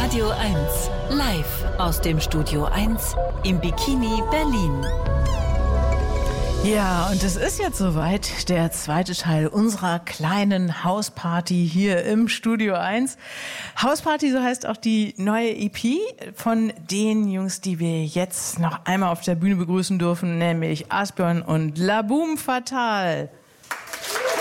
Radio 1, live aus dem Studio 1 im Bikini Berlin. Ja, und es ist jetzt soweit, der zweite Teil unserer kleinen Hausparty hier im Studio 1. Hausparty, so heißt auch die neue EP von den Jungs, die wir jetzt noch einmal auf der Bühne begrüßen dürfen, nämlich Asbjørn und La Boom Fatale.